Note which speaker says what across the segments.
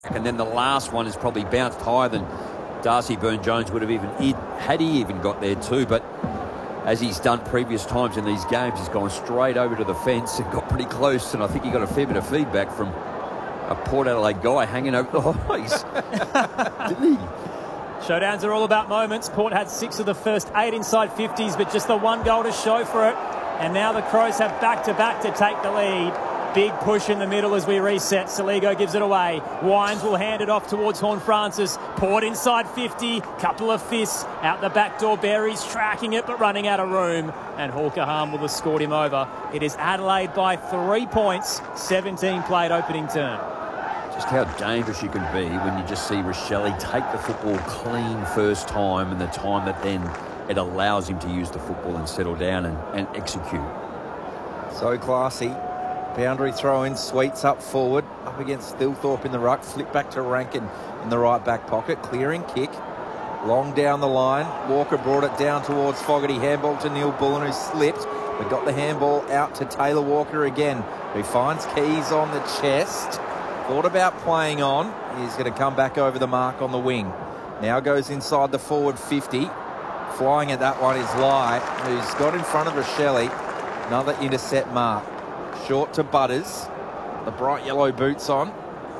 Speaker 1: And then the last one is probably bounced higher than Darcy Byrne-Jones would have had he even got there too. But as he's done previous times in these games, he's gone straight over to the fence and got pretty close. And I think he got a fair bit of feedback from a Port Adelaide guy hanging over the highs. Didn't he?
Speaker 2: Showdowns are all about moments. Port had 6 of the first 8 inside 50s, but just the 1 goal to show for it. And now the Crows have back-to-back to take the lead. Big push in the middle as we reset. Saligo gives it away. Wines will hand it off towards Horne-Francis. Port inside 50. Couple of fists out the back door. Berry's tracking it but running out of room. And Hawker Harm will have scored him over. It is Adelaide by 3 points. 17 played opening term.
Speaker 1: Just how dangerous you can be when you just see Rachele take the football clean first time, and the time that then it allows him to use the football and settle down and execute.
Speaker 3: So classy. Boundary throw-in, Sweets up forward, up against Thilthorpe in the ruck, flip back to Rankin in the right back pocket, clearing kick, long down the line. Walker brought it down towards Fogarty, handball to Neil Bullen, who slipped, but got the handball out to Taylor Walker again, who finds Keys on the chest, thought about playing on, he's going to come back over the mark on the wing. Now goes inside the forward 50, flying at that one is Lai, who's got in front of Rachele, another intercept mark. Short to Butters, the bright yellow boots on.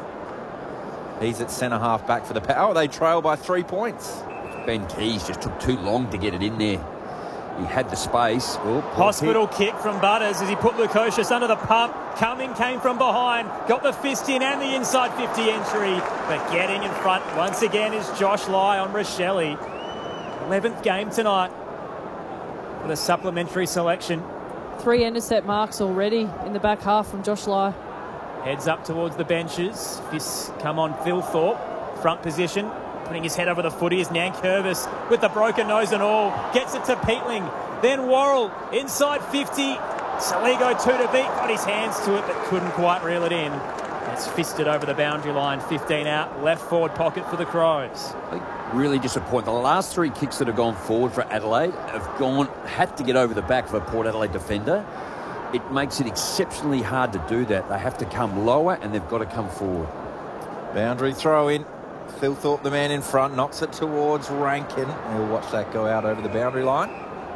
Speaker 3: He's at centre-half back for the Power. They trail by 3 points.
Speaker 1: Ben Keys just took too long to get it in there. He had the space.
Speaker 2: Hospital kick from Butters as he put Lukosius under the pump. Cumming came from behind, got the fist in and the inside 50 entry. But getting in front once again is Josh Lai on Rachele. 11th game tonight with a supplementary selection.
Speaker 4: 3 intercept marks already in the back half from Josh Lai.
Speaker 2: Heads up towards the benches. Fists come on Thilthorpe. Front position. Putting his head over the footy is Nankervis with the broken nose and all. Gets it to Peatling. Then Worrell inside 50. Saligo 2 to beat. Got his hands to it but couldn't quite reel it in. It's fisted over the boundary line. 15 out. Left forward pocket for the Crows.
Speaker 1: Really disappointing. The last 3 kicks that have gone forward for Adelaide had to get over the back of a Port Adelaide defender. It makes it exceptionally hard to do that. They have to come lower and they've got to come forward.
Speaker 3: Boundary throw in. Thilthorpe, the man in front, knocks it towards Rankin. We'll watch that go out over the boundary line.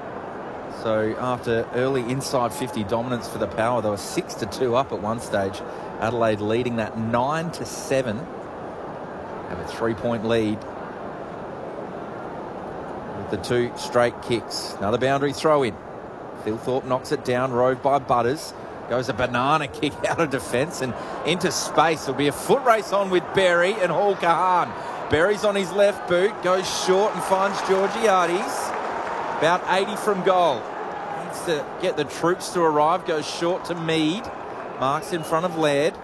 Speaker 3: So after early inside 50 dominance for the Power, they were 6-2 up at one stage. Adelaide leading that 9-7. Have a 3-point lead. The 2 straight kicks. Another boundary throw in. Thilthorpe knocks it down, rove by Butters. Goes a banana kick out of defence and into space. There'll be a foot race on with Berry and Hall Kahan. Berry's on his left boot, goes short and finds Georgiades. About 80 from goal. Needs to get the troops to arrive. Goes short to Mead. Marks in front of Laird.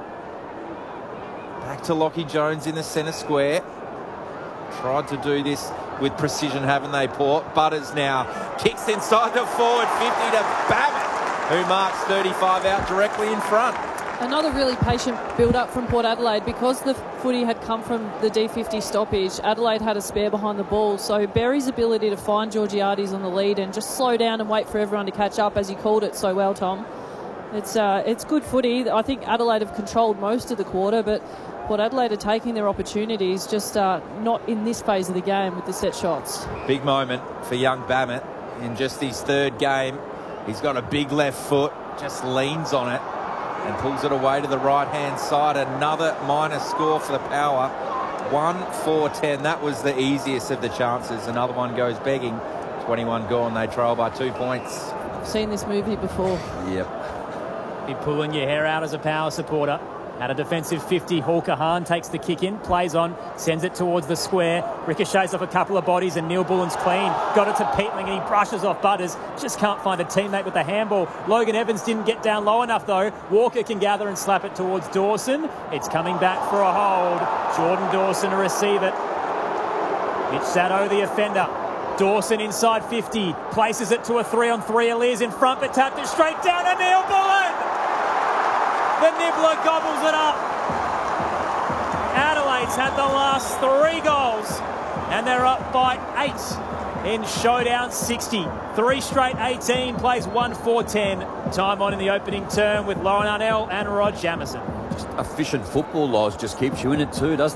Speaker 3: Back to Lockie Jones in the centre square. Tried to do this with precision, haven't they, Port? Butters now kicks inside the forward 50 to Babbitt, who marks 35 out directly in front.
Speaker 4: Another really patient build-up from Port Adelaide. Because the footy had come from the D50 stoppage, Adelaide had a spare behind the ball. So Berry's ability to find Georgiades on the lead and just slow down and wait for everyone to catch up, as you called it so well, Tom. It's good footy. I think Adelaide have controlled most of the quarter, but Port Adelaide are taking their opportunities, just not in this phase of the game with the set shots.
Speaker 3: Big moment for young Babbitt in just his 3rd game. He's got a big left foot, just leans on it and pulls it away to the right-hand side. Another minor score for the Power. 1-4-10. That was the easiest of the chances. Another one goes begging. 21 gone. They trail by 2 points.
Speaker 4: I've seen this movie before.
Speaker 1: Yep.
Speaker 2: Be pulling your hair out as a Power supporter. At a defensive 50, Hall Kahan takes the kick in, plays on, sends it towards the square, ricochets off a couple of bodies and Neil Bullen's clean. Got it to Peatling and he brushes off Butters. Just can't find a teammate with the handball. Logan Evans didn't get down low enough though. Walker can gather and slap it towards Dawson. It's coming back for a hold. Jordan Dawson to receive it. Mitch Sado, the offender. Dawson inside 50, places it to a 3-on-3. Alia's in front but tapped it straight down to Neil Bullen. The Nibbler gobbles it up. Adelaide's had the last 3 goals and they're up by 8 in Showdown 60. 3 straight 18, plays 1-4-10. Time on in the opening term with Lauren Arnell and Rod Jamieson.
Speaker 1: Just efficient football, Loz, just keeps you in it too, doesn't it?